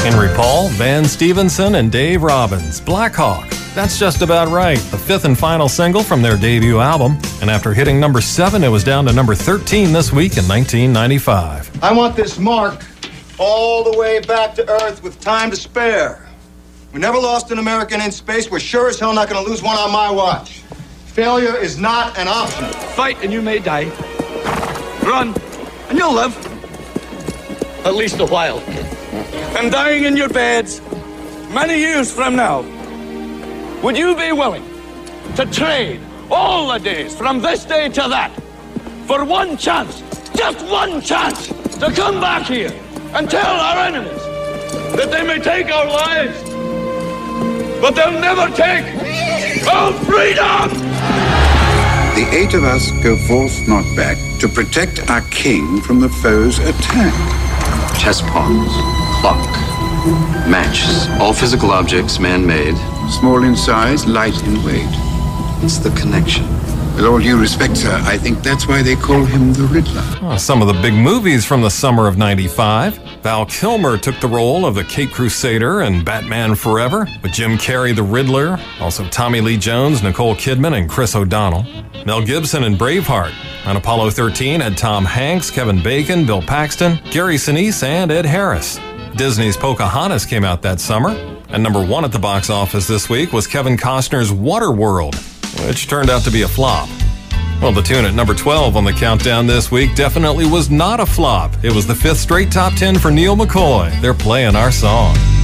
Henry Paul, Van Stevenson, and Dave Robbins, Black Hawk. That's just about right, the fifth and final single from their debut album. And after hitting number 7, it was down to number 13 this week in 1995. I want this mark all the way back to Earth with time to spare. We never lost an American in space. We're sure as hell not going to lose one on my watch. Failure is not an option. Fight and you may die. Run and you'll live. At least a while. And dying in your beds many years from now, would you be willing to trade all the days from this day to that for one chance, just one chance, to come back here and tell our enemies that they may take our lives, but they'll never take our freedom? The 8 of us go forth, not back, to protect our king from the foe's attack. Chess pawns, clock, matches, all physical objects man-made. Small in size, light in weight. It's the connection. With all due respect, sir, I think that's why they call him the Riddler. Some of the big movies from the summer of 95. Val Kilmer took the role of the Cape Crusader in Batman Forever, with Jim Carrey the Riddler, also Tommy Lee Jones, Nicole Kidman, and Chris O'Donnell. Mel Gibson in Braveheart. On Apollo 13 had Tom Hanks, Kevin Bacon, Bill Paxton, Gary Sinise, and Ed Harris. Disney's Pocahontas came out that summer. And number 1 at the box office this week was Kevin Costner's Waterworld, which turned out to be a flop. Well, the tune at number 12 on the countdown this week definitely was not a flop. It was the 5th straight top 10 for Neil McCoy. They're playing our song.